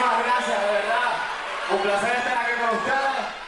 Muchísimas gracias, de verdad. Un placer estar aquí con ustedes.